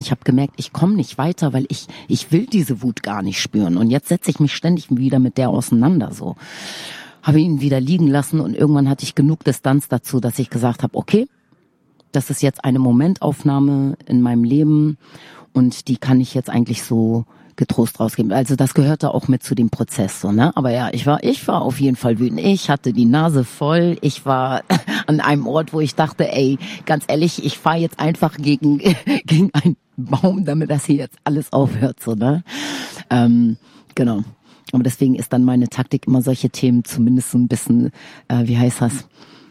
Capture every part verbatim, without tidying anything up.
ich habe gemerkt, ich komme nicht weiter, weil ich ich will diese Wut gar nicht spüren. Und jetzt setze ich mich ständig wieder mit der auseinander. So habe ihn wieder liegen lassen und irgendwann hatte ich genug Distanz dazu, dass ich gesagt habe, okay, das ist jetzt eine Momentaufnahme in meinem Leben und die kann ich jetzt eigentlich so getrost rausgeben. Also das gehörte auch mit zu dem Prozess, so, ne? Aber ja, ich war, ich war auf jeden Fall wütend. Ich hatte die Nase voll. Ich war an einem Ort, wo ich dachte, ey, ganz ehrlich, ich fahre jetzt einfach gegen, gegen einen Baum, damit das hier jetzt alles aufhört, so, ne? Ähm, genau. Aber deswegen ist dann meine Taktik immer solche Themen zumindest so ein bisschen, äh, wie heißt das,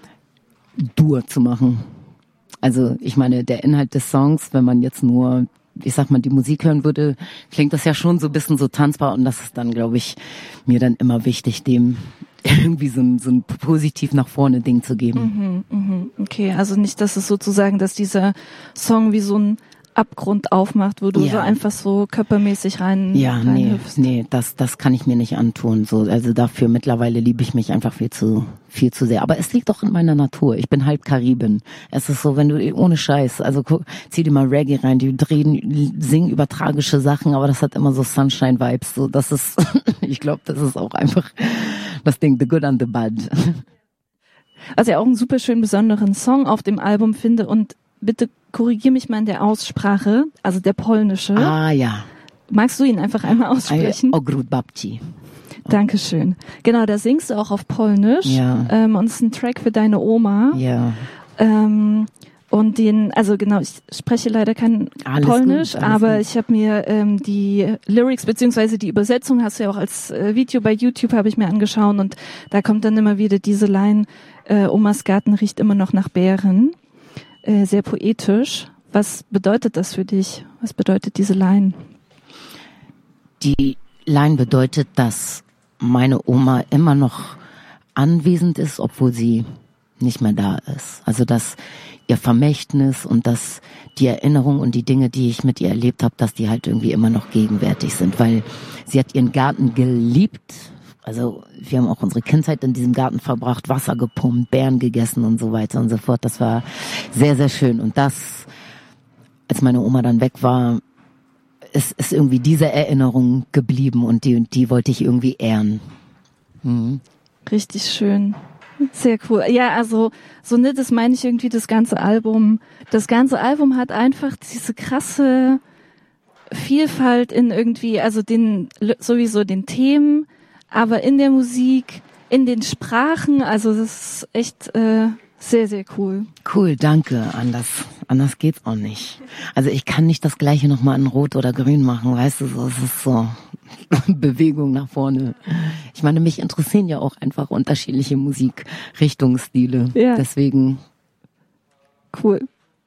dur zu machen. Also ich meine, der Inhalt des Songs, wenn man jetzt nur, ich sag mal, die Musik hören würde, klingt das ja schon so ein bisschen so tanzbar und das ist dann, glaube ich, mir dann immer wichtig, dem irgendwie so ein, so ein positiv nach vorne Ding zu geben. Mhm, mhm. Okay, also nicht, dass es sozusagen, dass dieser Song wie so ein Abgrund aufmacht, wo du ja. so einfach so körpermäßig rein Ja, nee, reinhüpfst. nee, das das kann ich mir nicht antun. So, also dafür mittlerweile liebe ich mich einfach viel zu viel zu sehr. Aber es liegt doch in meiner Natur. Ich bin halb Karibin. Es ist so, wenn du ohne Scheiß, also guck, zieh dir mal Reggae rein, die drehen, singen über tragische Sachen, aber das hat immer so Sunshine-Vibes. So, das ist, ich glaube, das ist auch einfach das Ding, the good and the bad. Was ich auch einen super schön besonderen Song auf dem Album finde und bitte korrigier mich mal in der Aussprache, also der polnische. Ah, ja. Magst du ihn einfach einmal aussprechen? Ogród Babci. Dankeschön. Genau, da singst du auch auf Polnisch. Ja. Ähm, und es ist ein Track für deine Oma. Ja. Ähm, und den, also genau, ich spreche leider kein Alles Polnisch, gut, alles aber gut. ich habe mir ähm, die Lyrics beziehungsweise die Übersetzung hast du ja auch als äh, Video bei YouTube habe ich mir angeschaut und da kommt dann immer wieder diese Line, äh, Omas Garten riecht immer noch nach Beeren. Äh, sehr poetisch. Was bedeutet das für dich? Was bedeutet diese Line? Die Line bedeutet, dass meine Oma immer noch anwesend ist, obwohl sie nicht mehr da ist. Also dass ihr Vermächtnis und dass die Erinnerung und die Dinge, die ich mit ihr erlebt habe, dass die halt irgendwie immer noch gegenwärtig sind, weil sie hat ihren Garten geliebt. Also wir haben auch unsere Kindheit in diesem Garten verbracht, Wasser gepumpt, Beeren gegessen und so weiter und so fort. Das war sehr, sehr schön. Und das, als meine Oma dann weg war, ist, ist irgendwie diese Erinnerung geblieben und die, die wollte ich irgendwie ehren. Mhm. Richtig schön. Sehr cool. Ja, also so ne, das meine ich irgendwie das ganze Album. Das ganze Album hat einfach diese krasse Vielfalt in irgendwie, also den sowieso den Themen, aber in der Musik, in den Sprachen, also das ist echt äh, sehr, sehr cool. Cool, danke. Anders, anders geht's auch nicht. Also ich kann nicht das Gleiche nochmal in Rot oder Grün machen, weißt du, so, es ist so Bewegung nach vorne. Ich meine, mich interessieren ja auch einfach unterschiedliche Musikrichtungsstile. Ja. Deswegen. Cool.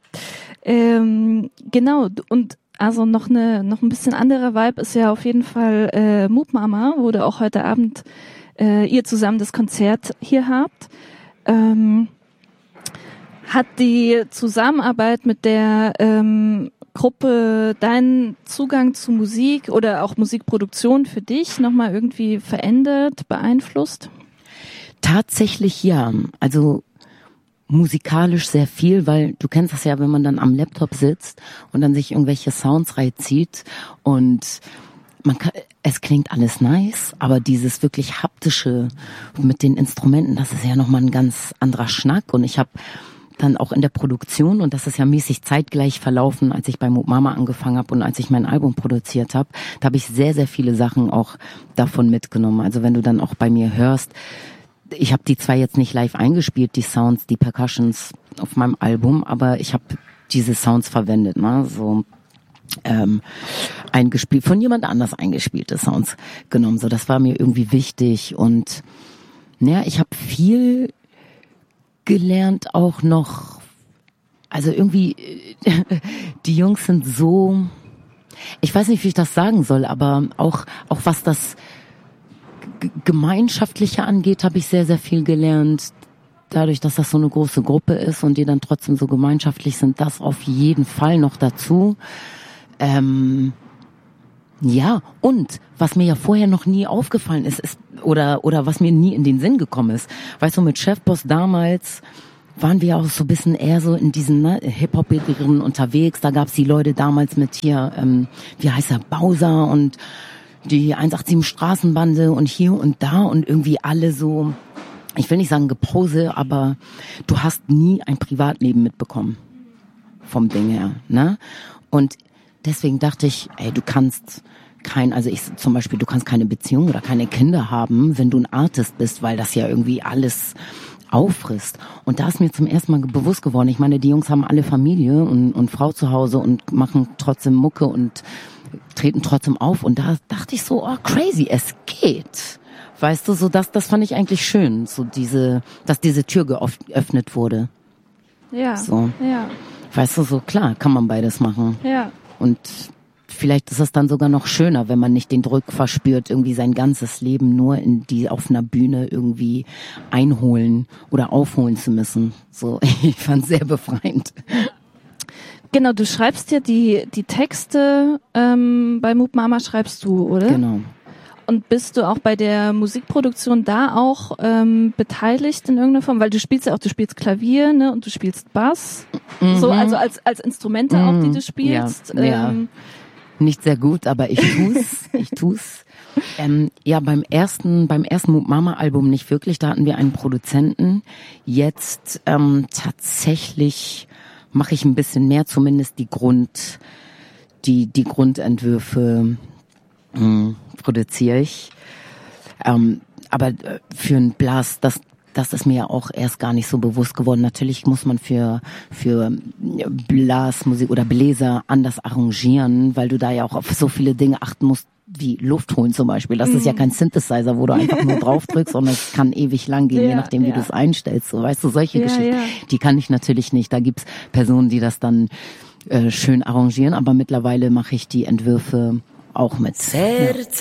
Ähm, genau, und also noch eine noch ein bisschen anderer Vibe ist ja auf jeden Fall äh, Moop Mama, wo du auch heute Abend äh, ihr zusammen das Konzert hier habt. Ähm, hat die Zusammenarbeit mit der ähm, Gruppe deinen Zugang zu Musik oder auch Musikproduktion für dich nochmal irgendwie verändert, beeinflusst? Tatsächlich ja. Also musikalisch sehr viel, weil du kennst das ja, wenn man dann am Laptop sitzt und dann sich irgendwelche Sounds reinzieht und man kann, es klingt alles nice, aber dieses wirklich haptische mit den Instrumenten, das ist ja nochmal ein ganz anderer Schnack und ich habe dann auch in der Produktion, und das ist ja mäßig zeitgleich verlaufen, als ich bei Moop Mama angefangen habe und als ich mein Album produziert habe, da habe ich sehr, sehr viele Sachen auch davon mitgenommen. Also wenn du dann auch bei mir hörst, ich habe die zwar jetzt nicht live eingespielt, die Sounds, die Percussions auf meinem Album, aber ich habe diese Sounds verwendet, ne? So ähm, eingespielt, von jemand anders eingespielte Sounds genommen. So, das war mir irgendwie wichtig und naja, ich habe viel gelernt auch noch, also irgendwie, die Jungs sind so, ich weiß nicht, wie ich das sagen soll, aber auch, auch was das G- Gemeinschaftliche angeht, habe ich sehr, sehr viel gelernt. Dadurch, dass das so eine große Gruppe ist und die dann trotzdem so gemeinschaftlich sind, das auf jeden Fall noch dazu. Ähm, ja, und was mir ja vorher noch nie aufgefallen ist, ist oder oder was mir nie in den Sinn gekommen ist, weißt du, mit Chefboss damals, waren wir auch so ein bisschen eher so in diesen ne, Hip-Hop-Bildern unterwegs. Da gab's die Leute damals mit hier, ähm, wie heißt er, Bowser und die eins acht sieben Straßenbande und hier und da und irgendwie alle so, ich will nicht sagen Gepose, aber du hast nie ein Privatleben mitbekommen. Vom Ding her, ne? Und deswegen dachte ich, ey, du kannst kein, also ich zum Beispiel, du kannst keine Beziehung oder keine Kinder haben, wenn du ein Artist bist, weil das ja irgendwie alles auffrisst. Und da ist mir zum ersten Mal bewusst geworden, ich meine, die Jungs haben alle Familie und, und Frau zu Hause und machen trotzdem Mucke und treten trotzdem auf. Und da dachte ich so, oh crazy, es geht. Weißt du, so das, das fand ich eigentlich schön, so diese, dass diese Tür geöffnet wurde. Ja, so. ja. Weißt du, so klar, kann man beides machen. Ja. Und vielleicht ist es dann sogar noch schöner, wenn man nicht den Druck verspürt, irgendwie sein ganzes Leben nur in die auf einer Bühne irgendwie einholen oder aufholen zu müssen. So, ich fand es sehr befreiend. Genau, du schreibst ja die die Texte ähm, bei Moop Mama schreibst du, oder? Genau. Und bist du auch bei der Musikproduktion da auch ähm, beteiligt in irgendeiner Form? Weil du spielst ja auch, du spielst Klavier, ne, und du spielst Bass. Mhm. So, also als als Instrumente mhm. auch, die du spielst. Ja, ja. Ähm, Nicht sehr gut, aber ich tu's, ich tu's. Ähm, ja, beim ersten, beim ersten Moop Mama Album nicht wirklich, da hatten wir einen Produzenten. Jetzt ähm, tatsächlich mache ich ein bisschen mehr, zumindest die Grund, die die Grundentwürfe mh, produziere ich. Ähm, aber für ein Blas, das Das ist mir ja auch erst gar nicht so bewusst geworden. Natürlich muss man für für Blasmusik oder Bläser anders arrangieren, weil du da ja auch auf so viele Dinge achten musst, wie Luft holen zum Beispiel. Das mm. ist ja kein Synthesizer, wo du einfach nur drauf drückst, sondern es kann ewig lang gehen, ja, je nachdem, wie ja. du es einstellst. So, weißt du, solche ja, Geschichten, ja. die kann ich natürlich nicht. Da gibt's Personen, die das dann äh, schön arrangieren, aber mittlerweile mache ich die Entwürfe auch mit. Serce